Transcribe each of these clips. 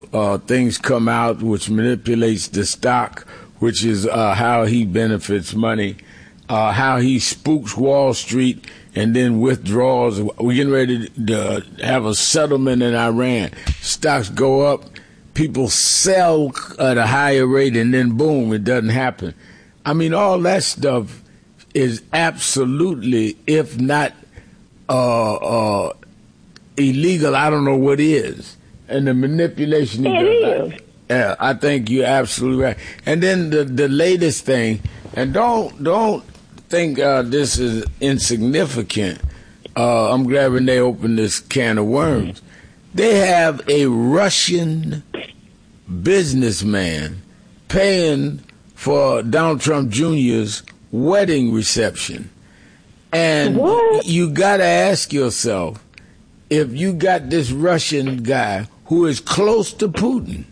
things come out which manipulates the stock, which is how he benefits money, how he spooks Wall Street and then withdraws. We're getting ready to have a settlement in Iran. Stocks go up, people sell at a higher rate, and then boom, it doesn't happen. I mean, all that stuff is absolutely, if not illegal, I don't know what is. And the manipulation he does. Yeah, I think you're absolutely right. And then the latest thing, and don't think this is insignificant. I'm glad Renee opened this can of worms. They have a Russian businessman paying for Donald Trump Jr.'s wedding reception. And you got to ask yourself, if you got this Russian guy who is close to Putin,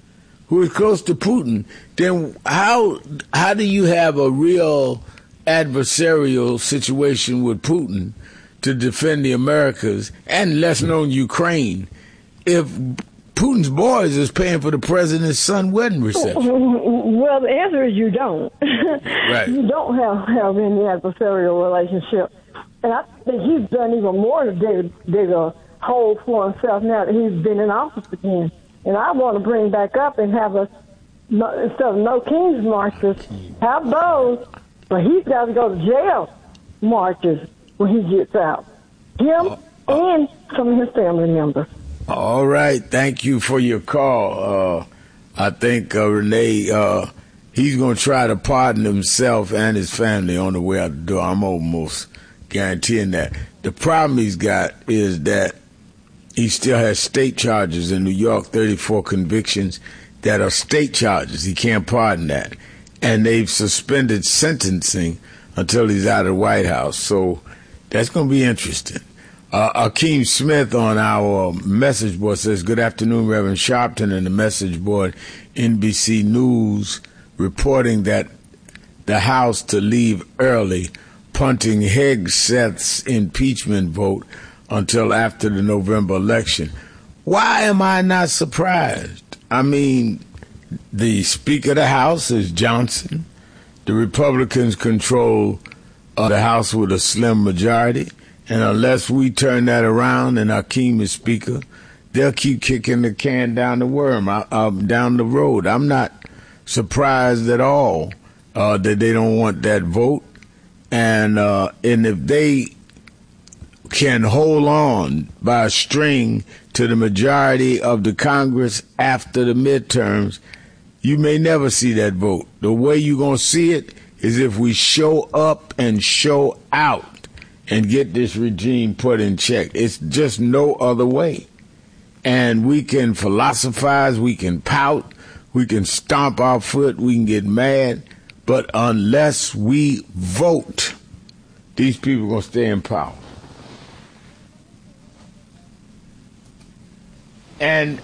then how do you have a real adversarial situation with Putin to defend the Americas and less known Ukraine if Putin's boys is paying for the president's son wedding reception? Well, the answer is you don't. Right. You don't have any adversarial relationship. And I think he's done even more to dig a hole for himself now that he's been in office again. And I want to bring back up and have instead of no King's marches, have those, but he's got to go to jail marches when he gets out. Him and some of his family members. All right. Thank you for your call. I think, Renee, he's going to try to pardon himself and his family on the way out the door. I'm almost guaranteeing that. The problem he's got is that he still has state charges in New York, 34 convictions that are state charges. He can't pardon that. And they've suspended sentencing until he's out of the White House. So that's going to be interesting. Akeem Smith on our message board says, good afternoon, Reverend Sharpton, and the message board, NBC News, reporting that the House to leave early, punting Hegseth's impeachment vote until after the November election. Why am I not surprised? I mean, the Speaker of the House is Johnson. The Republicans control the House with a slim majority. And unless we turn that around and Akeem is Speaker, they'll keep kicking the can down down the road. I'm not surprised at all that they don't want that vote. And if they can hold on by a string to the majority of the Congress after the midterms, you may never see that vote. The way you're going to see it is if we show up and show out and get this regime put in check. It's just no other way. And we can philosophize, we can pout, we can stomp our foot, we can get mad, but unless we vote, these people are going to stay in power. And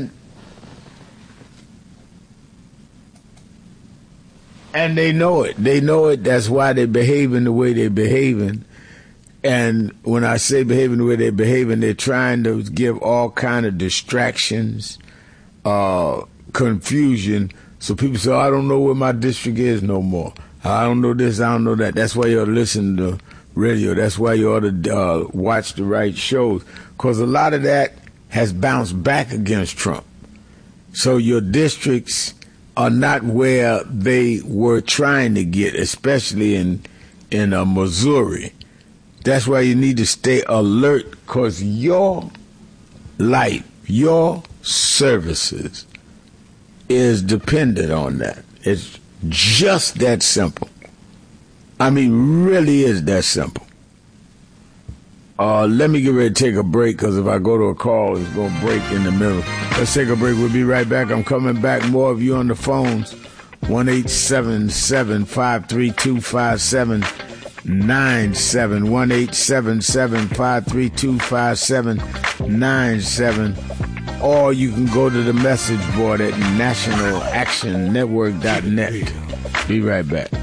they know it. They know it. That's why they're behaving the way they're behaving. And when I say behaving the way they're behaving, they're trying to give all kind of distractions, confusion. So people say, I don't know where my district is no more. I don't know this, I don't know that. That's why you ought to listen to radio. That's why you ought to watch the right shows. Because a lot of that has bounced back against Trump. So your districts are not where they were trying to get, especially in Missouri. That's why you need to stay alert, because your life, your services is dependent on that. It's just that simple. I mean, really is that simple. Let me get ready to take a break, because if I go to a call, it's going to break in the middle. Let's take a break. We'll be right back. I'm coming back. More of you on the phones. 1-877-532-5797. 1-877-532-5797. Or you can go to the message board at nationalactionnetwork.net. Be right back.